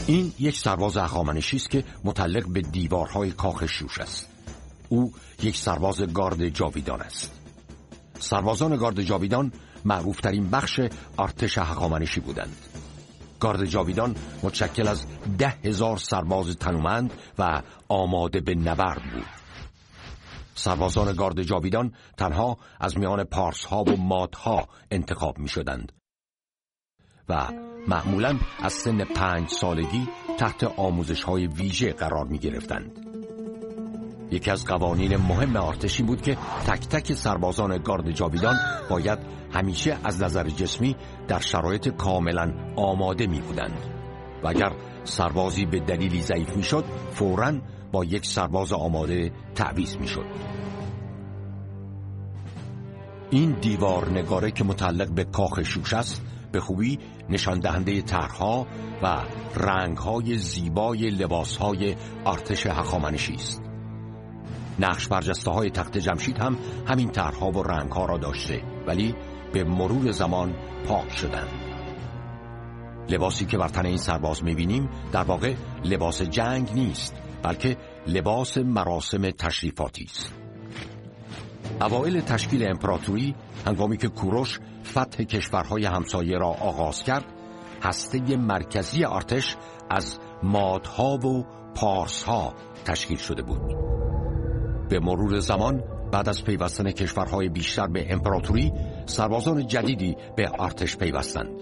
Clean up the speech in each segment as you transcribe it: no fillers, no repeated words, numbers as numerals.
این یک سرباز هخامنشی است که متعلق به دیوارهای کاخ شوش است. او یک سرباز گارد جاویدان است. سربازان گارد جاویدان معروفترین بخش ارتش هخامنشی بودند. گارد جاویدان متشکل از 10,000 سرباز تنومند و آماده به نبرد بود. سربازان گارد جاویدان تنها از میان پارس‌ها و مادها انتخاب می‌شدند و معمولاً از سن 5 سالگی تحت آموزش‌های ویژه قرار می‌گرفتند. یکی از قوانین مهم ارتشی بود که تک تک سربازان گارد جاویدان باید همیشه از نظر جسمی در شرایط کاملا آماده می بودند و اگر سربازی به دلیلی ضعیف می شد فوراً با یک سرباز آماده تعویض می شد. این دیوار نگاره که متعلق به کاخ شوش است به خوبی نشان دهنده طرح‌ها و رنگ‌های زیبای لباس‌های ارتش هخامنشی است. نقش برجسته‌های تخت جمشید هم همین طرح‌ها و رنگ‌ها را داشته، ولی به مرور زمان پاک شدند. لباسی که بر تن این سرباز می‌بینیم در واقع لباس جنگ نیست، بلکه لباس مراسم تشریفاتی است. اوایل تشکیل امپراتوری، هنگامی که کوروش فتح کشورهای همسایه را آغاز کرد، هسته مرکزی ارتش از مادها و پارس‌ها تشکیل شده بود. به مرور زمان بعد از پیوستن کشورهای بیشتر به امپراتوری، سربازان جدیدی به ارتش پیوستند.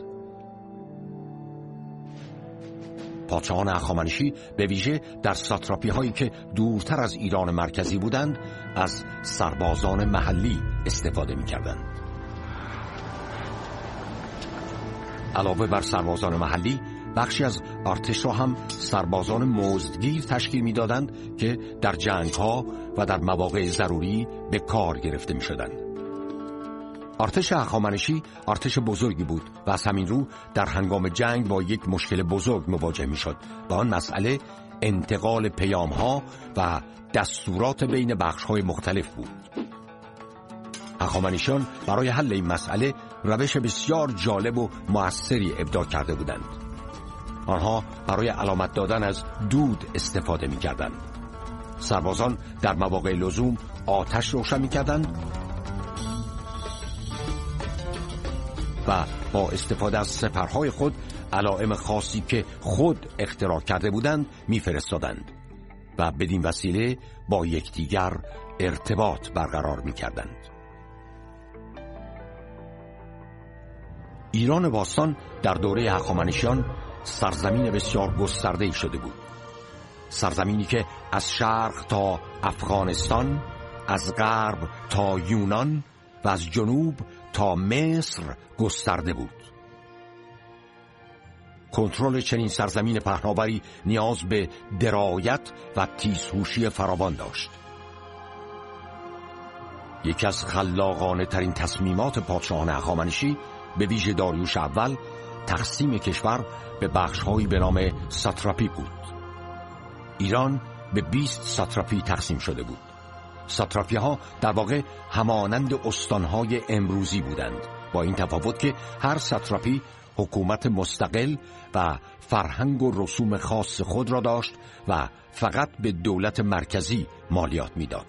پادشاهان هخامنشی به ویژه در ساتراپی هایی که دورتر از ایران مرکزی بودند از سربازان محلی استفاده می کردند. علاوه بر سربازان محلی، بخشی از ارتش را هم سربازان مزدگیر تشکیل می دادند که در جنگ ها و در مواقع ضروری به کار گرفته می شدند. ارتش هخامنشی ارتش بزرگی بود و از همین رو در هنگام جنگ با یک مشکل بزرگ مواجه می شد و آن مسئله انتقال پیام ها و دستورات بین بخش های مختلف بود. هخامنشیان برای حل این مسئله روش بسیار جالب و مؤثری ابداع کرده بودند. آنها برای علامت دادن از دود استفاده می کردند. سربازان در مواقع لزوم آتش روشن می کردند و با استفاده از سپرهای خود علائم خاصی که خود اختراع کرده بودند می‌فرستادند و بدین وسیله با یکدیگر ارتباط برقرار می‌کردند. ایران باستان در دوره هخامنشیان سرزمین بسیار گسترده‌ای شده بود. سرزمینی که از شرق تا افغانستان، از غرب تا یونان و از جنوب تا مصر گسترده بود. کنترل چنین سرزمین پهناوری نیاز به درایت و تیزهوشی فراوان داشت. یکی از خلاقانه ترین تصمیمات پادشاهان هخامنشی به ویژه داریوش اول تقسیم کشور به بخش‌هایی به نام ساتراپی بود. ایران به 20 ساتراپی تقسیم شده بود. ساتراپی ها در واقع همانند استانهای امروزی بودند، با این تفاوت که هر ساتراپی حکومت مستقل و فرهنگ و رسوم خاص خود را داشت و فقط به دولت مرکزی مالیات میداد.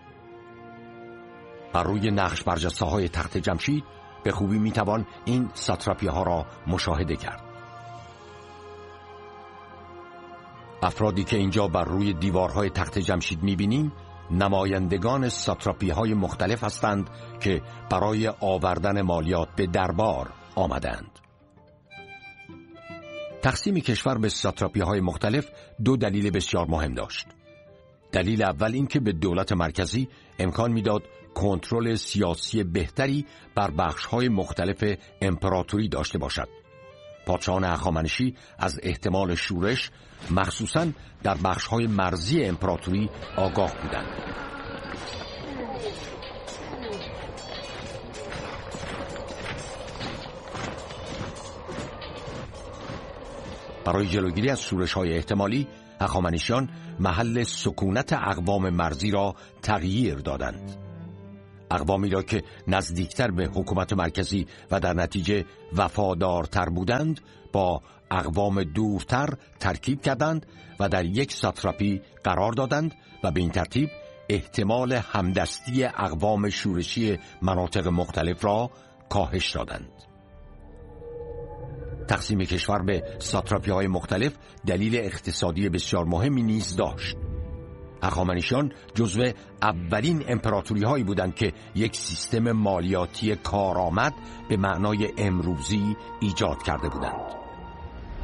بر روی نقش برجسته های تخت جمشید به خوبی میتوان این ساتراپی ها را مشاهده کرد. افرادی که اینجا بر روی دیوارهای تخت جمشید میبینیم نمایندگان ساتراپی های مختلف هستند که برای آوردن مالیات به دربار آمدند. تقسیم کشور به ساتراپی های مختلف دو دلیل بسیار مهم داشت. دلیل اول این که به دولت مرکزی امکان میداد کنترل سیاسی بهتری بر بخش‌های مختلف امپراتوری داشته باشد. پادشاهان هخامنشی از احتمال شورش مخصوصاً در بخش‌های مرزی امپراتوری آگاه بودند. برای جلوگیری از شورش‌های احتمالی، هخامنشیان محل سکونت اقوام مرزی را تغییر دادند. اقوامی را که نزدیکتر به حکومت مرکزی و در نتیجه وفادارتر بودند با اقوام دورتر ترکیب کردند و در یک ساتراپی قرار دادند و به این ترتیب احتمال همدستی اقوام شورشی مناطق مختلف را کاهش دادند. تقسیم کشور به ساتراپی‌های مختلف دلیل اقتصادی بسیار مهمی نیز داشت. هخامنشیان جزو اولین امپراتوری‌هایی بودند که یک سیستم مالیاتی کارآمد به معنای امروزی ایجاد کرده بودند.